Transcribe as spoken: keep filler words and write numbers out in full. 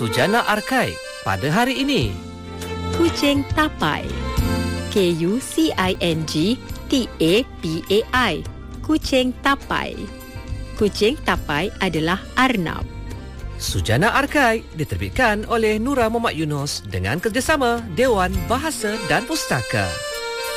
Sujana Arkai pada hari ini. Kucing tapai. K U C I N G T A P A I. Kucing tapai. Kucing tapai adalah arnab. Sujana Arkai diterbitkan oleh Nura Muhammad Yunus dengan kerjasama Dewan Bahasa dan Pustaka.